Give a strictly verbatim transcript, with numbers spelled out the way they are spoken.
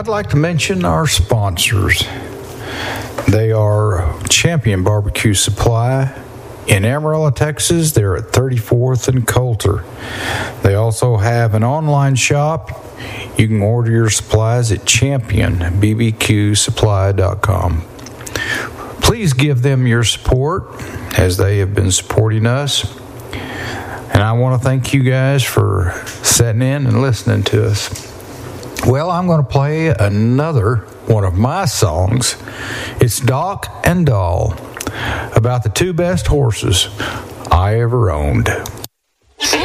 I'd like to mention our sponsors. They are Champion Barbecue Supply in Amarillo, Texas. They're at thirty-fourth and Coulter. They also have an online shop. You can order your supplies at champion b b q supply dot com. Please give them your support as they have been supporting us. And I want to thank you guys for sitting in and listening to us. Well, I'm going to play another one of my songs. It's Doc and Doll, about the two best horses I ever owned.